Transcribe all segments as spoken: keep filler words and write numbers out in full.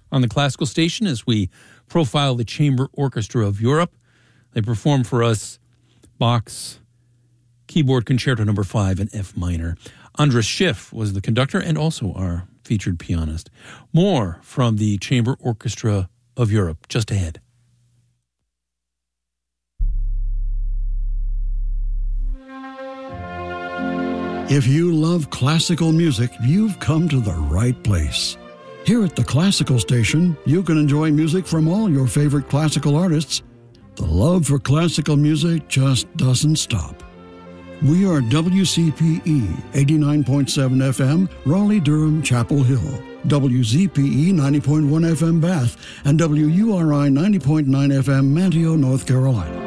on the Classical Station as we profile the Chamber Orchestra of Europe. They perform for us Bach's Keyboard Concerto Number five in F minor. Andras Schiff was the conductor and also our featured pianist. More from the Chamber Orchestra of Europe just ahead. If you love classical music, you've come to the right place. Here at the Classical Station, you can enjoy music from all your favorite classical artists. The love for classical music just doesn't stop. We are W C P E eighty-nine point seven F M, Raleigh-Durham, Chapel Hill, W Z P E ninety point one F M, Bath, and W U R I ninety point nine F M, Manteo, North Carolina.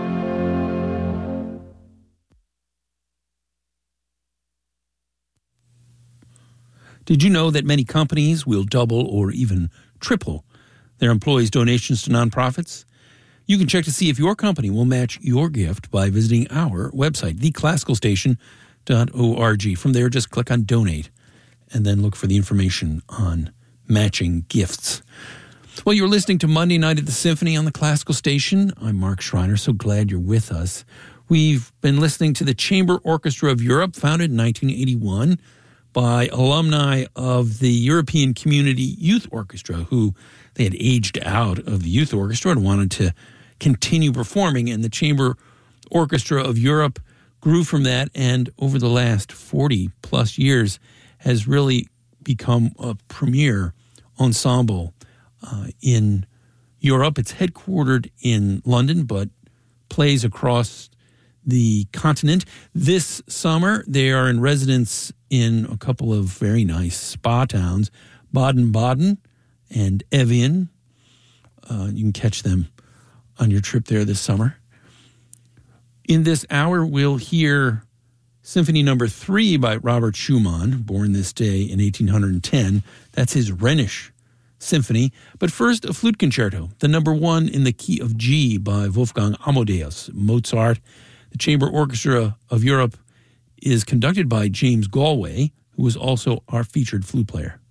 Did you know that many companies will double or even triple their employees' donations to nonprofits? You can check to see if your company will match your gift by visiting our website, the classical station dot org. From there, just click on Donate and then look for the information on matching gifts. Well, you're listening to Monday Night at the Symphony on the Classical Station. I'm Mark Schreiner. So glad you're with us. We've been listening to the Chamber Orchestra of Europe, founded in nineteen eighty-one by alumni of the European Community Youth Orchestra, who they had aged out of the youth orchestra and wanted to continue performing. And the Chamber Orchestra of Europe grew from that, and over the last forty plus years has really become a premier ensemble uh, in Europe. It's headquartered in London, but plays across the continent. This summer, they are in residence in a couple of very nice spa towns, Baden-Baden and Evian. Uh, you can catch them on your trip there this summer. In this hour, we'll hear Symphony Number Three by Robert Schumann, born this day in eighteen ten. That's his Rhenish Symphony. But first, a flute concerto, the number one in the key of G by Wolfgang Amadeus Mozart. The Chamber Orchestra of Europe is conducted by James Galway, who is also our featured flute player.